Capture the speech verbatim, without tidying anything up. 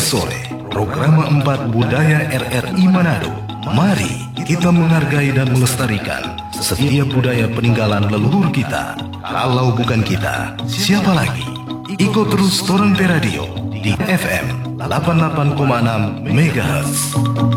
sore, program empat Budaya R R I Manado. Mari kita menghargai dan melestarikan setiap budaya peninggalan leluhur kita. Kalau bukan kita, siapa lagi? Ikut terus Torante Radio di F M delapan puluh delapan koma enam megahertz.